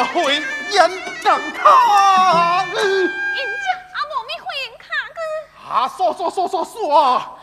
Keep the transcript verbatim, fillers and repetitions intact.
阿会演讲他。 人家阿无咪会演卡个。 啊，说说说说说啊！